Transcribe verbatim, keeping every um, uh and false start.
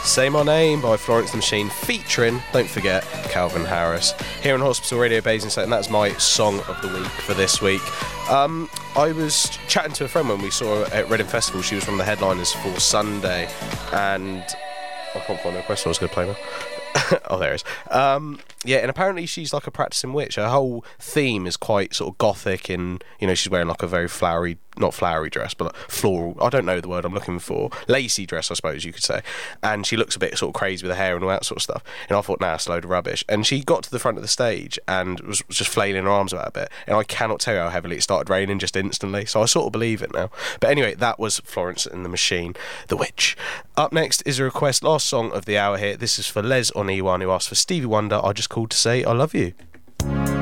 Say My Name by Florence and the Machine, featuring, don't forget, Calvin Harris. Here on Hospital Radio Basingstoke, and that's my song of the week for this week. Um, I was chatting to a friend when we saw her at Reading Festival. She was one of the headliners for Sunday, and I can't find her question I was going to play now. Oh, there it is. Um, yeah, and apparently she's like a practicing witch. Her whole theme is quite sort of gothic, and you know, she's wearing like a very flowery, not flowery dress, but like floral, I don't know the word I'm looking for, lacy dress, I suppose you could say. And she looks a bit sort of crazy with her hair and all that sort of stuff. And I thought, nah, it's a load of rubbish. And she got to the front of the stage and was just flailing her arms about a bit. And I cannot tell you how heavily it started raining just instantly. So I sort of believe it now. But anyway, that was Florence and the Machine, The Witch. Up next is a request, last song of the hour here. This is for Les on E one, who asked for Stevie Wonder, I Just Called to Say I Love You.